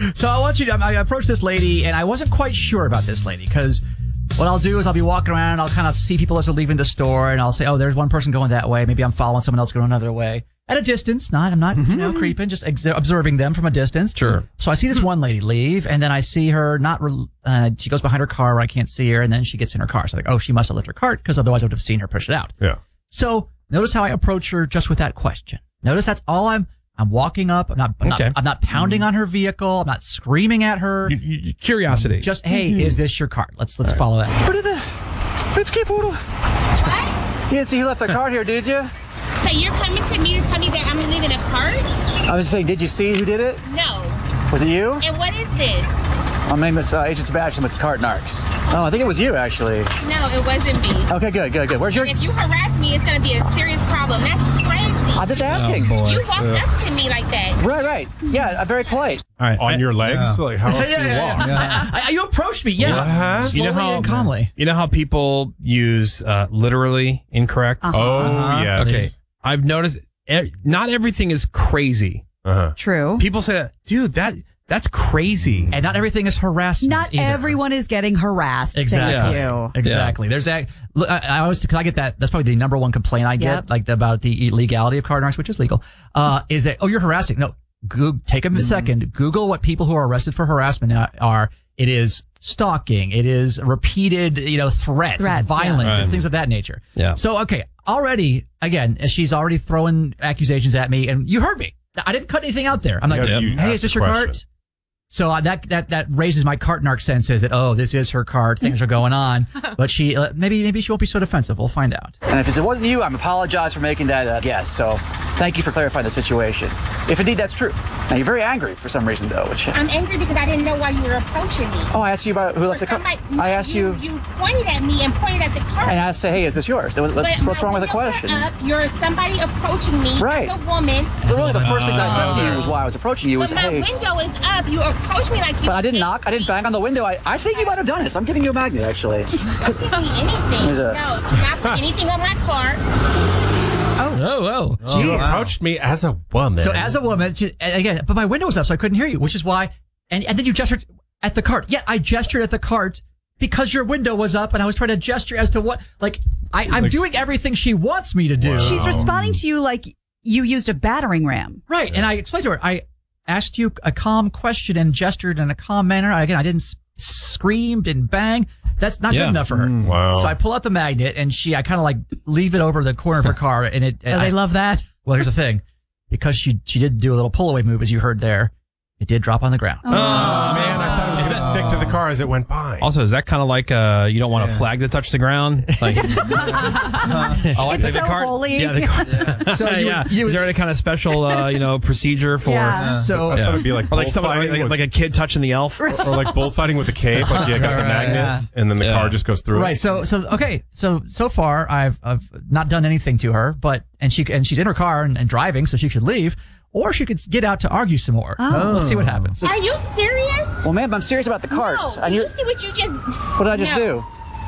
So I approached this lady, and I wasn't quite sure about this lady, because what I'll do is I'll be walking around, and I'll kind of see people as they're leaving the store, and I'll say, oh, there's one person going that way. Maybe I'm following someone else going another way. At a distance, I'm not creeping, just observing them from a distance. Sure. So I see this one lady leave, and then I see her she goes behind her car where I can't see her, and then she gets in her car. So I'm like, oh, she must have left her cart, because otherwise I would have seen her push it out. Yeah. So notice how I approach her just with that question. Notice that's all I'm walking up. I'm not pounding on her vehicle. I'm not screaming at her. Curiosity. Just, hey, is this your cart? Let's follow that. Who did this? Let's keep What? You didn't see who left the cart here, did you? So you're coming to me to tell me that I'm leaving a cart? I was saying, did you see who did it? No. Was it you? And what is this? My name is Agent Sebastian with the Cart Narcs. Oh, I think it was you, actually. No, it wasn't me. Okay, good. Where's your... If you harass me, it's going to be a serious problem. That's crazy. I'm just asking. Oh, boy. You walked up to me like that. Right. Yeah, very polite. All right. On your legs? Like, how else do you walk? You approached me, slowly and calmly. You know how people use literally incorrect? Oh, yes. Okay. I've noticed not everything is crazy. True. People say that, dude, that's crazy. And not everything is harassment. Not either. everyone is getting harassed. Exactly. Thank you. Exactly. There's I always, because I get that. That's probably the number one complaint I get, about the illegality of cart narcs, which is legal. Is that, oh, you're harassing? No. Take a second. Google what people who are arrested for harassment are. It is stalking. It is repeated, threats. It's violence. It's things of that nature. Yeah. So, okay. Already, again, she's already throwing accusations at me, and you heard me. I didn't cut anything out there. I'm like, hey, is this your cart? So that raises my cart narc senses that, oh, this is her cart. Things are going on. But she maybe she won't be so defensive. We'll find out. And if it wasn't you, I apologize for making that guess. So thank you for clarifying the situation. If indeed that's true. Now, you're very angry for some reason, though. I'm angry because I didn't know why you were approaching me. Oh, I asked you about who left the cart. I asked you. You pointed at me and pointed at the cart. And I said, hey, is this yours? What's wrong with the question? You're somebody approaching me. Right. As a woman. Really, the first thing I said to you was why I was approaching you was, but my window is up. You approached me like you. But I didn't knock. I didn't bang on the window. I think you might have done this. I'm giving you a magnet, actually. Don't give me anything. No, not put anything on my cart. Oh. You approached me as a woman. So as a woman, again, but my window was up, so I couldn't hear you, which is why. And then you gestured at the cart. Yeah, I gestured at the cart because your window was up, and I was trying to gesture as to what. I'm doing everything she wants me to do. Wow. She's responding to you like you used a battering ram. Right, and I explained to her, I asked you a calm question and gestured in a calm manner. Again, I didn't scream, didn't bang. That's not good enough for her. Wow. So I pull out the magnet, and I kind of leave it over the corner of her car, and it. They love that. Well, here's the thing, because she did do a little pull away move, as you heard there. It did drop on the ground. Oh, man, I thought it was going to stick to the car as it went by. Also, is that kind of like you don't want a flag to touch the ground? Like, It's so holy. Yeah, the cart. So is there any kind of special procedure for? Yeah. So I thought it'd be like or like somebody like a kid touching the elf, or like bullfighting with a cape. Like you got the magnet, and then the car just goes through. Right. So okay. So far I've not done anything to her, and she's in her car and driving, so she could leave. Or she could get out to argue some more. Let's see what happens. Are you serious? Well, ma'am, I'm serious about the carts. No. You see what you just... What did I just do?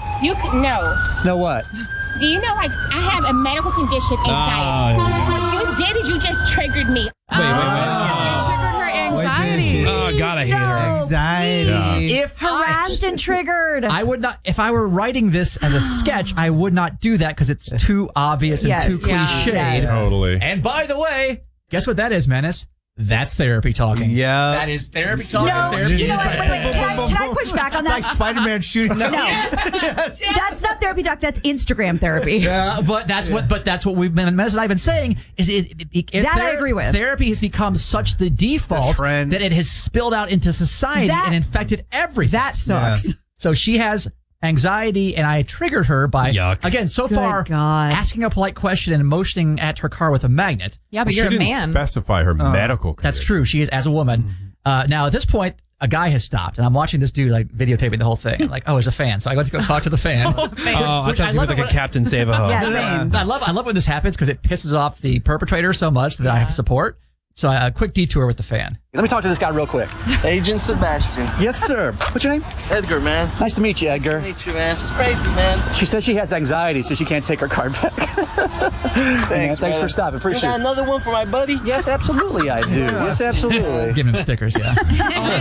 No. No what? Do you know, I have a medical condition, anxiety. What you did is you just triggered me. Wait. Triggered her anxiety. Oh, God, I hate her. Anxiety. If Harassed and triggered. I would not, if I were writing this as a sketch, I would not do that because it's too obvious and too cliched. Yes. Totally. And by the way, guess what that is, Menace? That's therapy talking. Yeah. That is therapy talking. No, Therapy. you know what? Wait. Can I push back on It's that? like Spider-Man shooting. No, that's not therapy talk. That's Instagram therapy. Yeah, but that's what we've been. Menace and I've been saying is I agree with. Therapy has become such the default that it has spilled out into society and infected everything. That sucks. Yeah. So she has anxiety, and I triggered her by again so far asking a polite question and motioning at her car with a magnet. Yeah, but you're a man. She didn't specify her medical condition. That's true. She is as a woman. Now at this point, a guy has stopped, and I'm watching this dude videotaping the whole thing. I'm like, oh, there's a fan, so I go to go talk to the fan. I thought you were like a Captain Save-A-Ho. Yeah, same. I love when this happens because it pisses off the perpetrator so much that I have support. So a quick detour with the fan. Let me talk to this guy real quick. Agent Sebastian. Yes, sir. What's your name? Edgar, man. Nice to meet you, Edgar. Nice to meet you, man. It's crazy, man. She says she has anxiety, so she can't take her card back. Thanks for stopping. Appreciate it. You got another one for my buddy? Yes, absolutely, I do. Yes, absolutely. Giving him stickers, yeah.